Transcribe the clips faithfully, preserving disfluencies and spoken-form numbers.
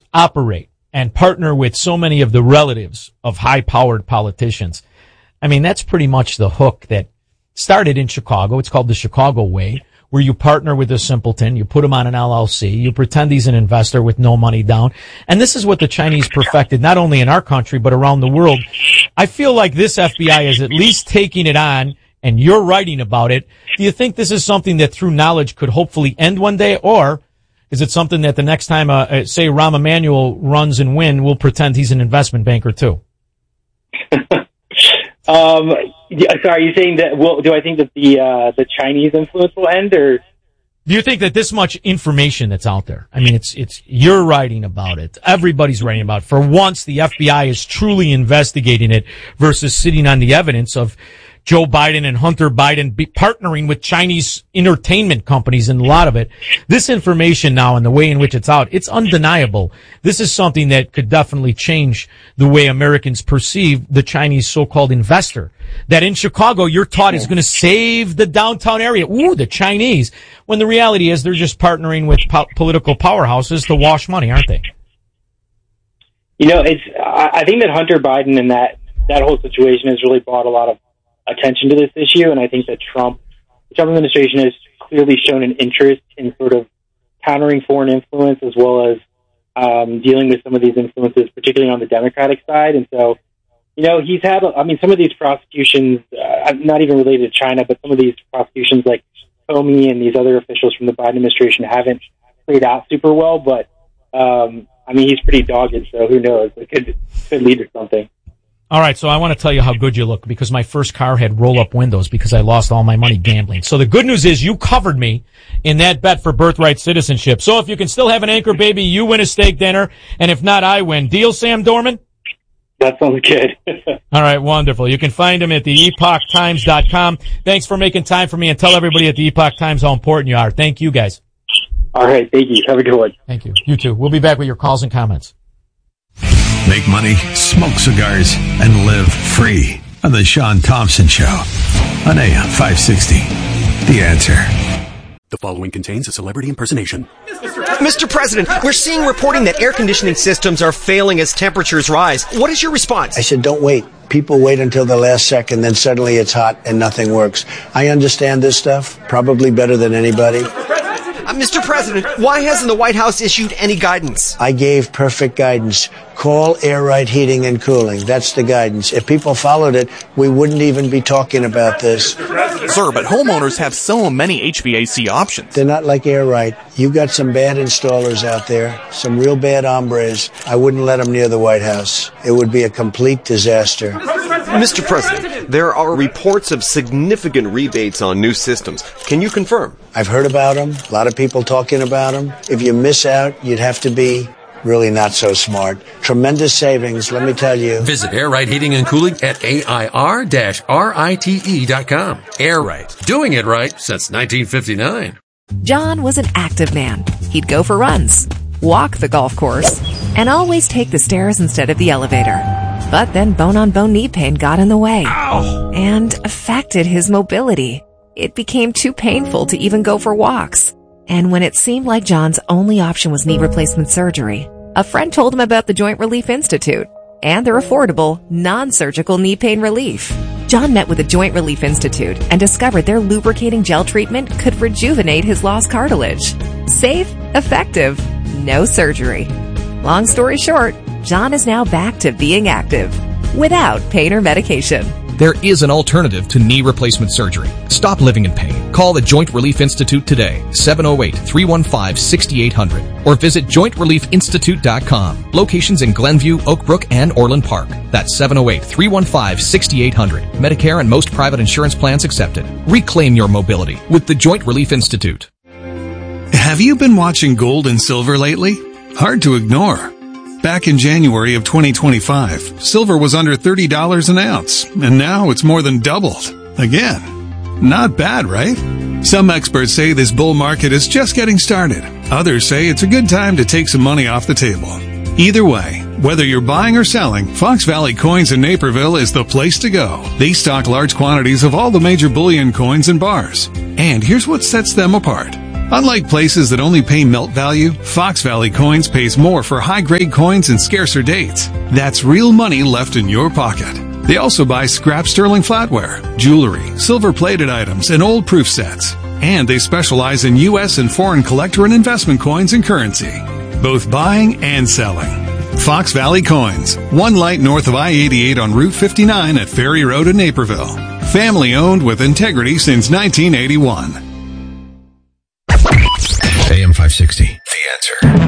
operate and partner with so many of the relatives of high-powered politicians, I mean, that's pretty much the hook that started in Chicago. It's called the Chicago Way, where you partner with a simpleton, you put him on an L L C, you pretend he's an investor with no money down. And this is what the Chinese perfected, not only in our country, but around the world. I feel like this F B I is at least taking it on, and you're writing about it. Do you think this is something that through knowledge could hopefully end one day, or is it something that the next time, uh, say, Rahm Emanuel runs and win, we'll pretend he's an investment banker too? um, yeah, sorry, are you saying that? Well, do I think that the uh, the Chinese influence will end, or do you think that this much information that's out there? I mean, it's it's you're writing about it, everybody's writing about it. For once, the F B I is truly investigating it versus sitting on the evidence of Joe Biden and Hunter Biden be partnering with Chinese entertainment companies, and a lot of it. This information now and the way in which it's out, it's undeniable. This is something that could definitely change the way Americans perceive the Chinese so-called investor. That in Chicago, you're taught is going to save the downtown area. Ooh, the Chinese. When the reality is they're just partnering with po- political powerhouses to wash money, aren't they? You know, it's. I think that Hunter Biden and that, that whole situation has really brought a lot of attention to this issue, and I think that Trump, the Trump administration has clearly shown an interest in sort of countering foreign influence as well as um, dealing with some of these influences, particularly on the Democratic side. And so, you know, he's had, I mean, some of these prosecutions, uh, not even related to China, but some of these prosecutions like Comey and these other officials from the Biden administration haven't played out super well, but um, I mean, he's pretty dogged, so who knows? It could, could lead to something. All right, so I want to tell you how good you look because my first car had roll-up windows because I lost all my money gambling. So the good news is you covered me in that bet for birthright citizenship. So if you can still have an anchor baby, you win a steak dinner, and if not, I win. Deal, Sam Dorman? That sounds good. All right, wonderful. You can find him at the epoch times dot com. Thanks for making time for me, and tell everybody at the Epoch Times how important you are. Thank you, guys. All right, thank you. Have a good one. Thank you. You too. We'll be back with your calls and comments. Make money, smoke cigars, and live free on the Sean Thompson Show on A M five sixty. The Answer. The following contains a celebrity impersonation. Mister President, we're seeing reporting that air conditioning systems are failing as temperatures rise. What is your response? I said, don't wait. People wait until the last second, then suddenly it's hot and nothing works. I understand this stuff probably better than anybody. Uh, Mister President, why hasn't the White House issued any guidance? I gave perfect guidance. Call Air Right Heating and Cooling. That's the guidance. If people followed it, we wouldn't even be talking about this. Sir, but homeowners have so many H V A C options. They're not like Air Right. You got some bad installers out there, some real bad hombres. I wouldn't let them near the White House. It would be a complete disaster. Mister President, there are reports of significant rebates on new systems. Can you confirm? I've heard about them. A lot of people talking about them. If you miss out, you'd have to be really not so smart. Tremendous savings, let me tell you. Visit Air Right Heating and Cooling at A I R R I T E dot com. Air Right. Doing it right since nineteen fifty-nine. John was an active man. He'd go for runs, walk the golf course, and always take the stairs instead of the elevator. But then bone-on-bone knee pain got in the way. Ow! And affected his mobility. It became too painful to even go for walks. And when it seemed like John's only option was knee replacement surgery, a friend told him about the Joint Relief Institute and their affordable, non-surgical knee pain relief. John met with the Joint Relief Institute and discovered their lubricating gel treatment could rejuvenate his lost cartilage. Safe, effective, no surgery. Long story short, John is now back to being active without pain or medication. There is an alternative to knee replacement surgery. Stop living in pain. Call the Joint Relief Institute today, seven oh eight, three one five, six eight zero zero, or visit joint relief institute dot com. Locations in Glenview, Oak Brook, and Orland Park. That's seven oh eight, three one five, six eight zero zero. Medicare and most private insurance plans accepted. Reclaim your mobility with the Joint Relief Institute. Have you been watching gold and silver lately? Hard to ignore. Back in January of twenty twenty-five, silver was under thirty dollars an ounce, and now it's more than doubled. Again. Not bad, right? Some experts say this bull market is just getting started. Others say it's a good time to take some money off the table. Either way, whether you're buying or selling, Fox Valley Coins in Naperville is the place to go. They stock large quantities of all the major bullion coins and bars. And here's what sets them apart. Unlike places that only pay melt value, Fox Valley Coins pays more for high-grade coins and scarcer dates. That's real money left in your pocket. They also buy scrap sterling flatware, jewelry, silver-plated items, and old proof sets. And they specialize in U S and foreign collector and investment coins and currency, both buying and selling. Fox Valley Coins, one light north of I eighty-eight on Route fifty-nine at Ferry Road in Naperville. Family owned with integrity since nineteen eighty-one. A M five sixty, The Answer.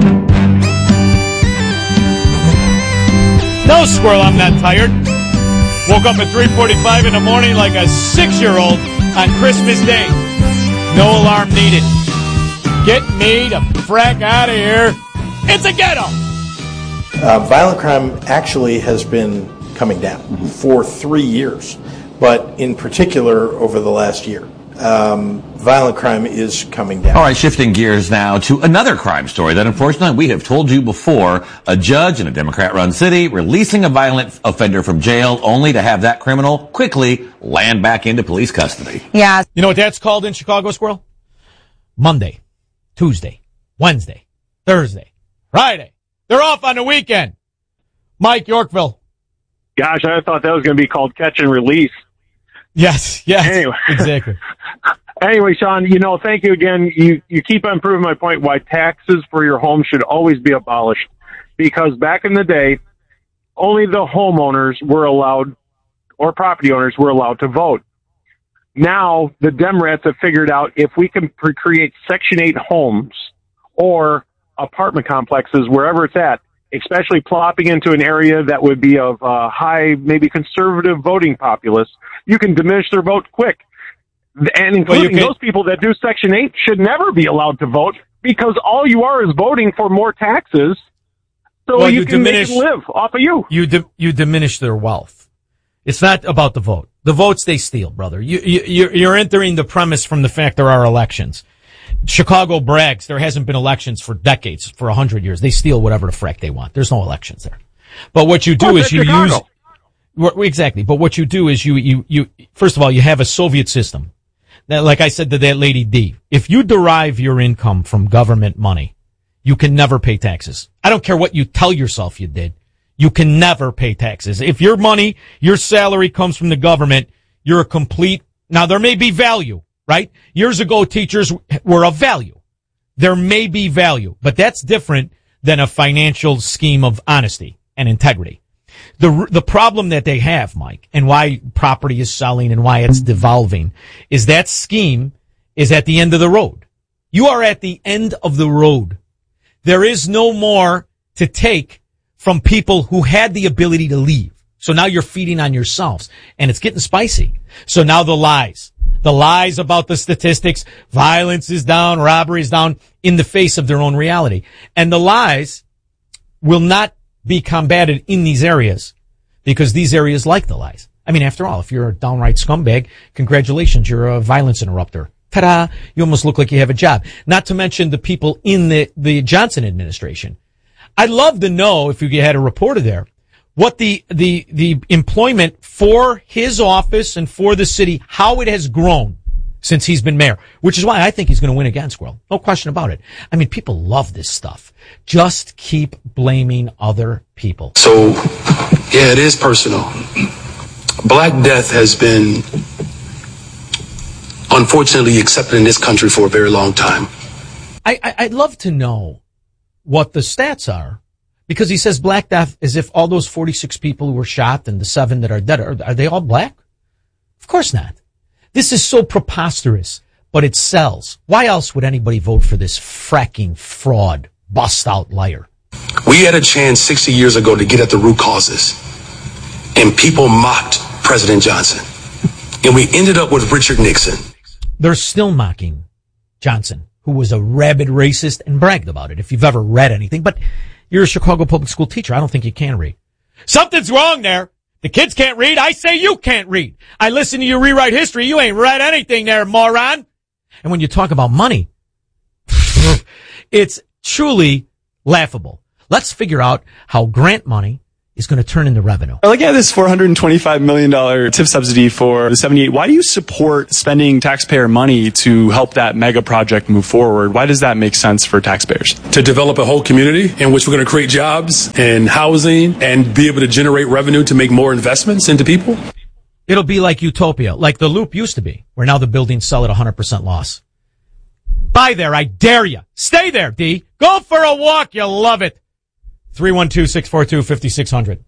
No, Squirrel, I'm not tired. Woke up at three forty-five in the morning like a six-year-old on Christmas Day. No alarm needed. Get me the frack out of here. It's a ghetto. Uh, violent crime actually has been coming down mm-hmm. for three years, but in particular over the last year. Um, violent crime is coming down. All right, shifting gears now to another crime story that unfortunately we have told you before. A judge in a Democrat-run city releasing a violent offender from jail only to have that criminal quickly land back into police custody. Yeah. You know what that's called in Chicago, Squirrel? Monday, Tuesday, Wednesday, Thursday, Friday. They're off on the weekend. Mike, Yorkville. Gosh, I thought that was going to be called catch and release. Yes, yes, anyway. Exactly. Anyway, Sean, you know, thank you again. You you keep on proving my point why taxes for your home should always be abolished. Because back in the day, only the homeowners were allowed, or property owners were allowed to vote. Now, the Democrats have figured out if we can pre- create Section eight homes or apartment complexes, wherever it's at, especially plopping into an area that would be of uh, high, maybe conservative voting populace, you can diminish their vote quick. And including well, those people that do Section eight should never be allowed to vote because all you are is voting for more taxes so well, you, you can diminish, make them live off of you. You di- you diminish their wealth. It's not about the vote. The votes they steal, brother. You, you, you're entering the premise from the fact there are elections. Chicago brags there hasn't been elections for decades, for a hundred years. They steal whatever the frack they want. There's no elections there. But what you do oh, is you Chicago. use... Exactly. But what you do is you, you, you, first of all, you have a Soviet system. That, like I said to that lady D, if you derive your income from government money, you can never pay taxes. I don't care what you tell yourself you did. You can never pay taxes. If your money, your salary comes from the government, you're a complete, now there may be value, right? Years ago, teachers were of value. There may be value, but that's different than a financial scheme of honesty and integrity. The the problem that they have, Mike, and why property is selling and why it's devolving, is that scheme is at the end of the road. You are at the end of the road. There is no more to take from people who had the ability to leave. So now you're feeding on yourselves, and it's getting spicy. So now the lies, the lies about the statistics, violence is down, robbery is down, in the face of their own reality. And the lies will not be combated in these areas because these areas like the lies. I mean, after all, if you're a downright scumbag, congratulations, you're a violence interrupter. Ta-da! You almost look like you have a job. Not to mention the people in the, the Johnson administration. I'd love to know, if you had a reporter there, what the, the, the employment for his office and for the city, how it has grown since he's been mayor, which is why I think he's going to win again, Squirrel. No question about it. I mean, people love this stuff. Just keep blaming other people. So, yeah, it is personal. Black death has been, unfortunately, accepted in this country for a very long time. I, I, I'd love to know what the stats are, because he says black death as if all those forty-six people who were shot and the seven that are dead, are, are they all black? Of course not. This is so preposterous, but it sells. Why else would anybody vote for this fracking fraud, bust-out liar? We had a chance sixty years ago to get at the root causes, and people mocked President Johnson, and we ended up with Richard Nixon. They're still mocking Johnson, who was a rabid racist and bragged about it, if you've ever read anything. But you're a Chicago public school teacher. I don't think you can read. Something's wrong there. The kids can't read. I say you can't read. I listen to you rewrite history. You ain't read anything there, moron. And when you talk about money, it's truly laughable. Let's figure out how grant money is going to turn into revenue. I look at this four hundred twenty-five million dollars tip subsidy for the seventy-eight. Why do you support spending taxpayer money to help that mega project move forward? Why does that make sense for taxpayers? To develop a whole community in which we're going to create jobs and housing and be able to generate revenue to make more investments into people. It'll be like Utopia, like the Loop used to be, where now the buildings sell at one hundred percent loss. Buy there, I dare you. Stay there, D. Go for a walk, you'll love it. three one two, six four two, five six zero zero.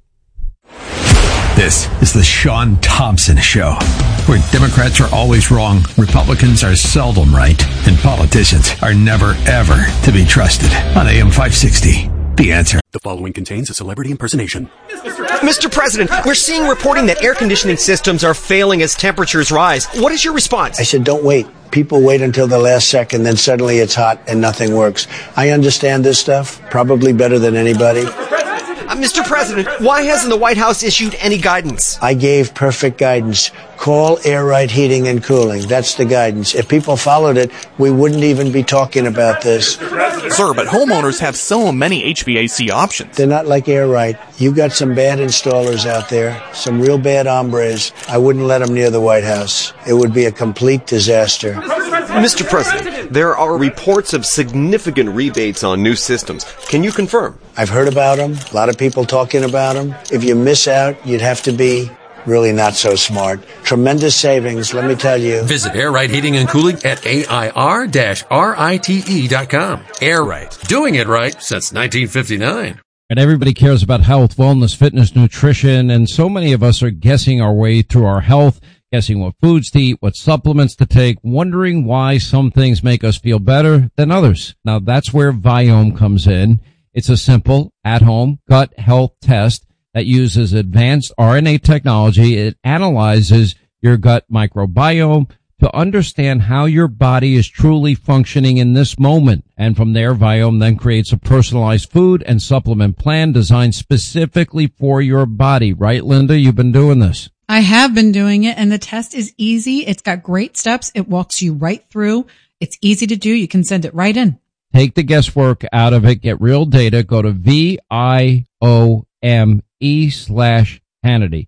This is the Sean Thompson Show, where Democrats are always wrong, Republicans are seldom right, and politicians are never, ever to be trusted. On A M five sixty, The Answer. The following contains a celebrity impersonation. Mister President, we're seeing reporting that air conditioning systems are failing as temperatures rise. What is your response? I said, don't wait. People wait until the last second, then suddenly it's hot and nothing works. I understand this stuff probably better than anybody. Uh, Mister President, why hasn't the White House issued any guidance? I gave perfect guidance. Call Air Right Heating and Cooling. That's the guidance. If people followed it, we wouldn't even be talking about this. Sir, but homeowners have so many H V A C options. They're not like Air Right. You've got some bad installers out there, some real bad hombres. I wouldn't let them near the White House. It would be a complete disaster. Mister President, there are reports of significant rebates on new systems. Can you confirm? I've heard about them. A lot of people talking about them. If you miss out, you'd have to be really not so smart. Tremendous savings, let me tell you. Visit Air Right Heating and Cooling at A I R R I T E dot com. Air Right. Doing it right since nineteen fifty-nine. And everybody cares about health, wellness, fitness, nutrition, and so many of us are guessing our way through our health, guessing what foods to eat, what supplements to take, wondering why some things make us feel better than others. Now, that's where Viome comes in. It's a simple, at-home gut health test that uses advanced R N A technology. It analyzes your gut microbiome to understand how your body is truly functioning in this moment. And from there, Viome then creates a personalized food and supplement plan designed specifically for your body. Right, Linda? You've been doing this. I have been doing it, and the test is easy. It's got great steps. It walks you right through. It's easy to do. You can send it right in. Take the guesswork out of it. Get real data. Go to V I O M E slash Hannity.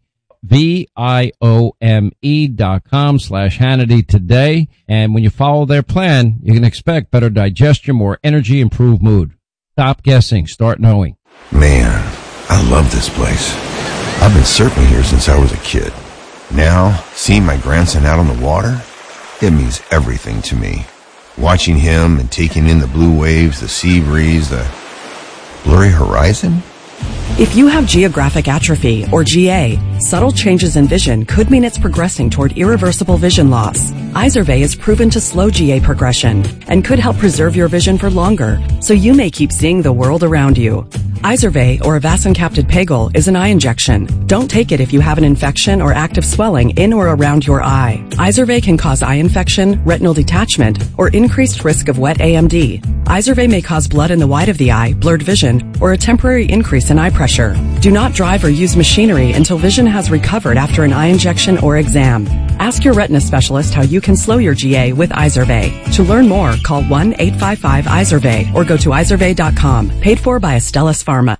V I O M E dot com slash Hannity today. And when you follow their plan, you can expect better digestion, more energy, improved mood. Stop guessing. Start knowing. Man, I love this place. I've been surfing here since I was a kid. Now, seeing my grandson out on the water, it means everything to me. Watching him and taking in the blue waves, the sea breeze, the blurry horizon. If you have geographic atrophy, or G A, subtle changes in vision could mean it's progressing toward irreversible vision loss. Izervay is proven to slow G A progression and could help preserve your vision for longer, so you may keep seeing the world around you. Izervay, or avacincaptad pegol, is an eye injection. Don't take it if you have an infection or active swelling in or around your eye. Izervay can cause eye infection, retinal detachment, or increased risk of wet A M D. Izervay may cause blood in the white of the eye, blurred vision, or a temporary increase in eye pressure. Do not drive or use machinery until vision has recovered after an eye injection or exam. Ask your retina specialist how you can slow your G A with Izervay. To learn more, call one eight five five Izervay or go to izervay dot com. Paid for by Astellas Pharma.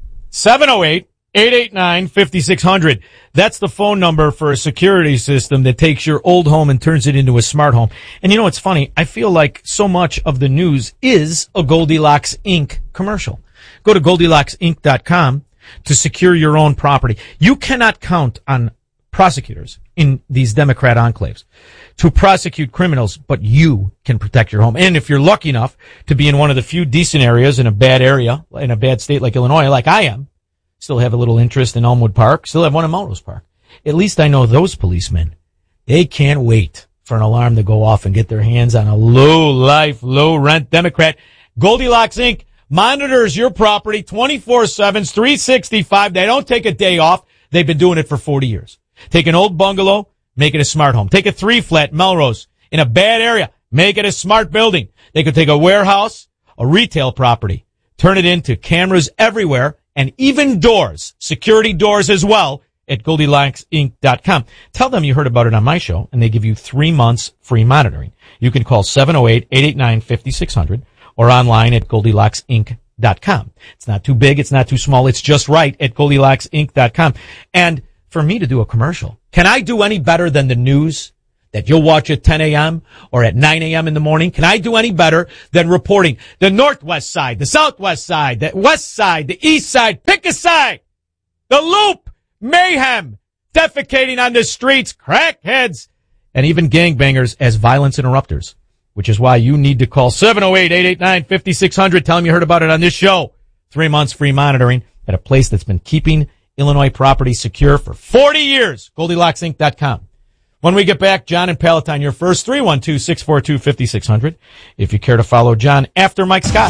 seven oh eight, eight eight nine, five six zero zero. That's the phone number for a security system that takes your old home and turns it into a smart home. And you know what's funny? I feel like so much of the news is a Goldilocks Incorporated commercial. Go to Goldilocks Inc dot com to secure your own property. You cannot count on prosecutors in these Democrat enclaves to prosecute criminals, but you can protect your home. And if you're lucky enough to be in one of the few decent areas in a bad area, in a bad state like Illinois, like I am, still have a little interest in Elmwood Park, still have one in Melrose Park. At least I know those policemen, they can't wait for an alarm to go off and get their hands on a low-life, low-rent Democrat. Goldilocks Incorporated monitors your property twenty-four seven, three sixty-five. They don't take a day off. They've been doing it for forty years. Take an old bungalow, make it a smart home. Take a three-flat Melrose in a bad area, make it a smart building. They could take a warehouse, a retail property, turn it into cameras everywhere, and even doors, security doors as well, at Goldilocks Inc dot com. Tell them you heard about it on my show, and they give you three months free monitoring. You can call seven oh eight, eight eight nine, five six zero zero or online at Goldilocks Inc dot com. It's not too big. It's not too small. It's just right at Goldilocks Inc dot com. And for me to do a commercial, can I do any better than the news that you'll watch at ten a.m. or at nine a.m. in the morning? Can I do any better than reporting the Northwest side, the Southwest side, the West side, the East side? Pick a side. The Loop, mayhem, defecating on the streets, crackheads, and even gangbangers as violence interrupters, which is why you need to call seven oh eight, eight eight nine, five six zero zero. Tell them you heard about it on this show. Three months free monitoring at a place that's been keeping Illinois property secure for forty years. Goldilocks Inc dot com. When we get back, John and Palatine, your first, three one two, six four two, five six zero zero. If you care to follow John after Mike Scott.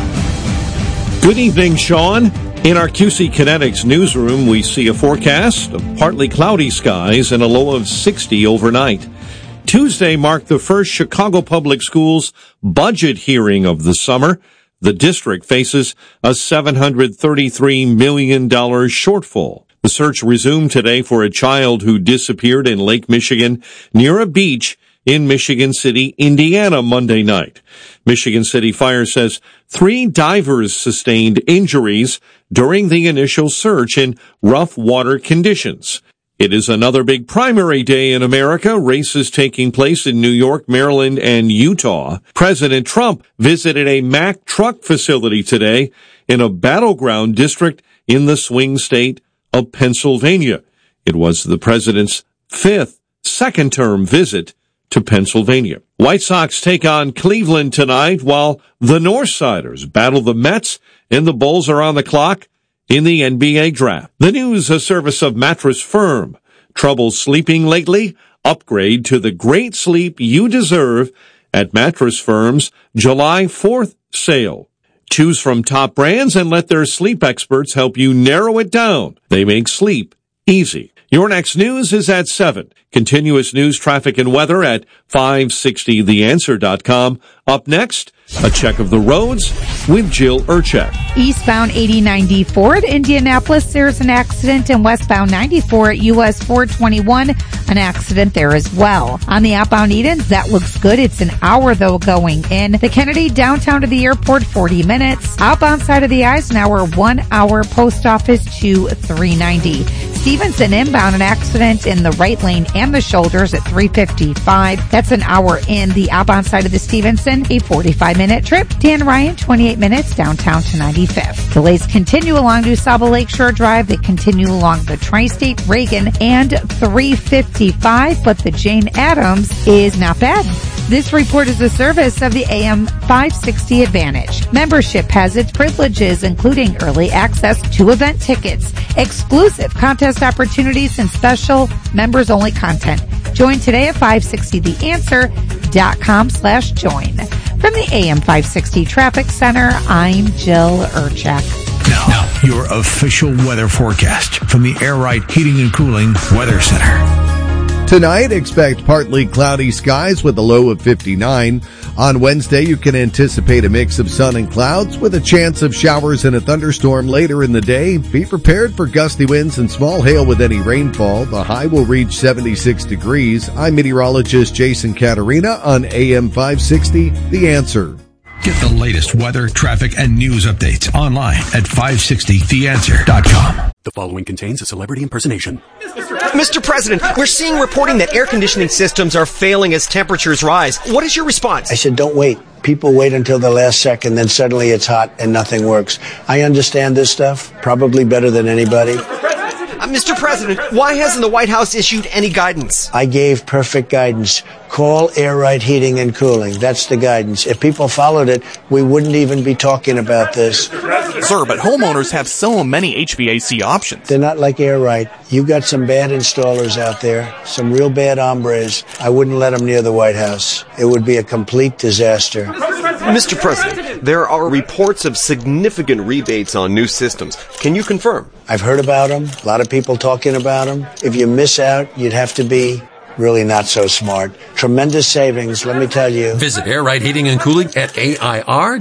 Good evening, Sean. In our Q C Kinetics newsroom, we see a forecast of partly cloudy skies and a low of sixty overnight. Tuesday marked the first Chicago Public Schools budget hearing of the summer. The district faces a seven hundred thirty-three million dollars shortfall. The search resumed today for a child who disappeared in Lake Michigan near a beach in Michigan City, Indiana, Monday night. Michigan City Fire says three divers sustained injuries during the initial search in rough water conditions. It is another big primary day in America. Races taking place in New York, Maryland, and Utah. President Trump visited a Mack truck facility today in a battleground district in the swing state of Pennsylvania. It was the president's fifth second-term visit to Pennsylvania. White Sox take on Cleveland tonight while the Northsiders battle the Mets, and the Bulls are on the clock in the N B A draft. The news, a service of Mattress Firm. Trouble sleeping lately? Upgrade to the great sleep you deserve at Mattress Firm's July fourth sale. Choose from top brands and let their sleep experts help you narrow it down. They make sleep easy. Your next news is at seven. Continuous news, traffic, and weather at five sixty the answer dot com. Up next, a check of the roads with Jill Urchak. Eastbound eighty ninety-four at Indianapolis, there's an accident, and westbound ninety-four at U S four twenty-one, an accident there as well. On the outbound Edens, that looks good. It's an hour, though, going in. The Kennedy downtown to the airport, forty minutes. Outbound side of the Eisenhower, one hour. Post office to three ninety. Stevenson inbound, an accident in the right lane and the shoulders at three fifty-five. That's an hour in. The outbound side of the Stevenson, a forty-five minute trip. Dan Ryan, twenty-eight minutes downtown to ninety-fifth. Delays continue along DuSable Lakeshore Drive. They continue along the Tri-State, Reagan, and three fifty-five, but the Jane Addams is not bad. This report is a service of the A M five sixty Advantage. Membership has its privileges, including early access to event tickets, exclusive contest opportunities, and special members-only content. Join today at five sixty the answer dot com slash join. From the A M five sixty Traffic Center, I'm Jill Urchak. Now, now, your official weather forecast from the Air Right Heating and Cooling Weather Center. Tonight, expect partly cloudy skies with a low of fifty-nine. On Wednesday, you can anticipate a mix of sun and clouds with a chance of showers and a thunderstorm later in the day. Be prepared for gusty winds and small hail with any rainfall. The high will reach seventy-six degrees. I'm meteorologist Jason Caterina on A M five sixty, The Answer. Get the latest weather, traffic, and news updates online at five sixty the answer dot com. The following contains a celebrity impersonation. Mister President, we're seeing reporting that air conditioning systems are failing as temperatures rise. What is your response? I said, don't wait. People wait until the last second, then suddenly it's hot and nothing works. I understand this stuff, probably better than anybody. Uh, Mister President, why hasn't the White House issued any guidance? I gave perfect guidance. Call Air Right Heating and Cooling. That's the guidance. If people followed it, we wouldn't even be talking about this. Sir, but homeowners have so many H V A C options. They're not like Air Right. You got some bad installers out there, some real bad hombres. I wouldn't let them near the White House. It would be a complete disaster. Mister President, there are reports of significant rebates on new systems. Can you confirm? I've heard about them. A lot of people talking about them. If you miss out, you'd have to be really not so smart. Tremendous savings, let me tell you. Visit Air Right Heating and Cooling at A I R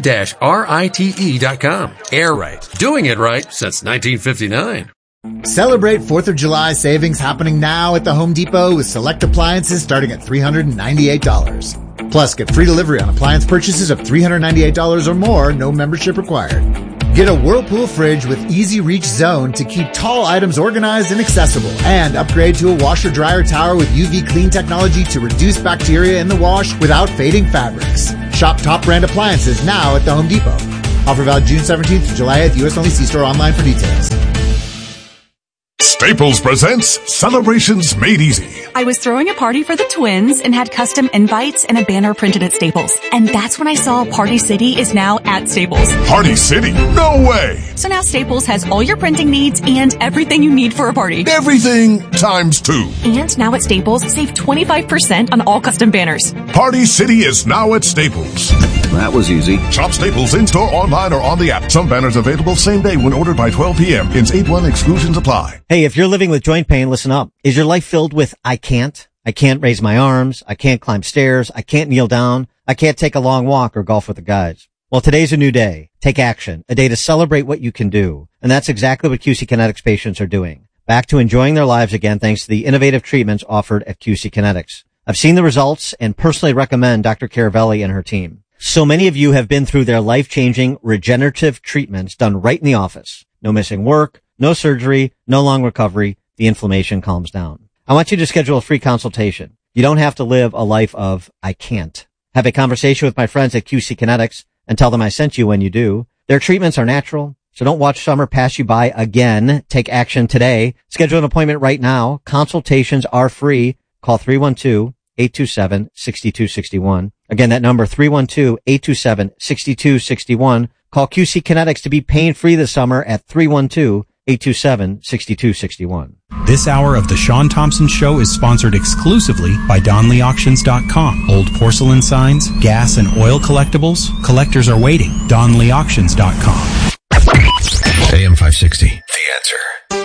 rite dot com. Air Right. Doing it right since nineteen fifty-nine. Celebrate fourth of July savings happening now at the Home Depot with select appliances starting at three hundred ninety-eight dollars. Plus, get free delivery on appliance purchases of three hundred ninety-eight dollars or more, no membership required. Get a Whirlpool fridge with easy reach zone to keep tall items organized and accessible. And upgrade to a washer dryer tower with U V clean technology to reduce bacteria in the wash without fading fabrics. Shop top brand appliances now at the Home Depot. Offer valid June seventeenth to July eighth, U S only. See store online for details. Staples presents Celebrations Made Easy. I was throwing a party for the twins and had custom invites and a banner printed at Staples. And that's when I saw Party City is now at Staples. Party City? No way! So now Staples has all your printing needs and everything you need for a party. Everything times two. And now at Staples, save twenty-five percent on all custom banners. Party City is now at Staples. That was easy. Shop Staples in-store, online, or on the app. Some banners available same day when ordered by twelve p.m. Ins eight one exclusions apply. Hey, if you're living with joint pain, listen up. Is your life filled with I can't? I can't raise my arms. I can't climb stairs. I can't kneel down. I can't take a long walk or golf with the guys. Well, today's a new day. Take action. A day to celebrate what you can do. And that's exactly what Q C Kinetics patients are doing. Back to enjoying their lives again thanks to the innovative treatments offered at Q C Kinetics. I've seen the results and personally recommend Doctor Caravelli and her team. So many of you have been through their life-changing regenerative treatments done right in the office. No missing work, no surgery, no long recovery. The inflammation calms down. I want you to schedule a free consultation. You don't have to live a life of I can't. Have a conversation with my friends at Q C Kinetics and tell them I sent you when you do. Their treatments are natural, so don't watch summer pass you by again. Take action today. Schedule an appointment right now. Consultations are free. Call three one two, eight two seven, six two six one. Again, that number three one two, eight two seven, six two six one. Call Q C Kinetics to be pain-free this summer at three one two, eight two seven, six two six one. This hour of the Sean Thompson Show is sponsored exclusively by Donley Auctions dot com. Old porcelain signs, gas and oil collectibles. Collectors are waiting. Donley Auctions dot com. A M five sixty. The Answer.